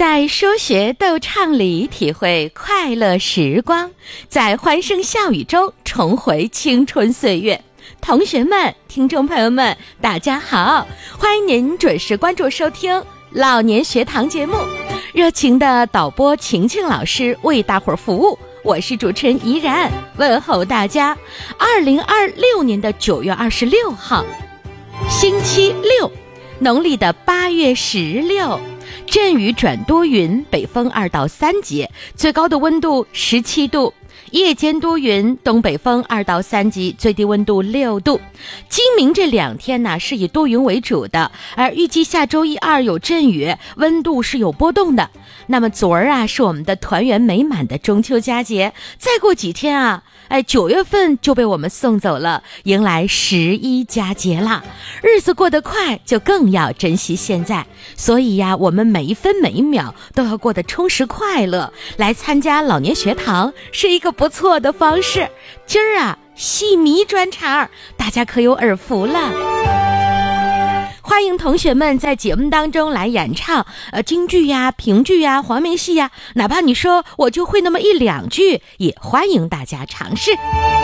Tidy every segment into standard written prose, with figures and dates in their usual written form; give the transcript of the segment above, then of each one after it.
在说学逗唱里体会快乐时光，在欢声笑语中重回青春岁月。同学们、听众朋友们，大家好，欢迎您准时关注收听老年学堂节目，热情的导播晴晴老师为大伙儿服务，我是主持人怡然，问候大家。2026年的9月26号，星期六，农历的8月16，阵雨转多云，北风2到3级，最高的温度17度。夜间多云，东北风2到3级，最低温度6度。今明这2天呢，是以多云为主的，而预计下周1、2有阵雨，温度是有波动的。那么昨儿啊，是我们的团圆美满的中秋佳节，再过几天啊，9月份就被我们送走了，迎来11佳节啦。日子过得快，就更要珍惜现在。所以呀，我们每一分每一秒都要过得充实快乐。来参加老年学堂是一个不错的方式。今儿啊，戏迷专场，大家可有耳福了。欢迎同学们在节目当中来演唱京剧呀、评剧呀、黄梅戏呀，哪怕你说我就会那么1、2句，也欢迎大家尝试。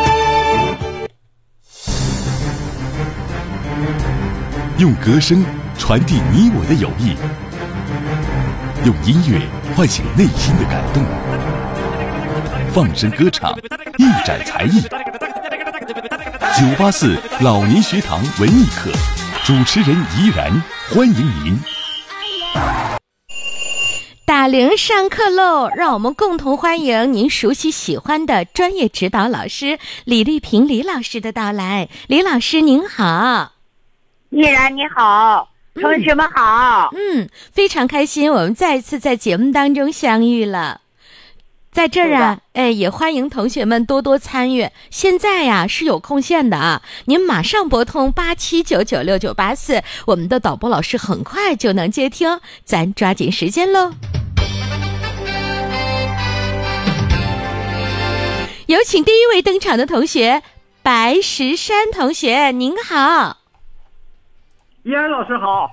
用歌声传递你我的友谊，用音乐唤醒内心的感动，放声歌唱，一展才艺。984老年学堂文艺课，主持人怡然，欢迎您。 打铃上课喽，让我们共同欢迎您熟悉喜欢的专业指导老师李丽萍李老师的到来。李老师您好。 依然你好，同学们好。 非常开心我们再一次在节目当中相遇了。在这儿啊，也欢迎同学们多多参与。现在呀是有空限的啊，您马上拨通87996984，我们的导播老师很快就能接听，咱抓紧时间喽。有请第一位登场的同学，白石山同学，您好。 依然老师好。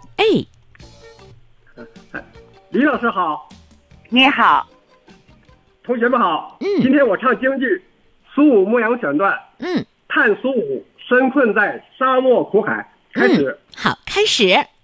李老师好。 你好。 同学们好。今天我唱京剧《苏武牧羊》选段。叹苏武身困在沙漠苦海。开始。 好，开始。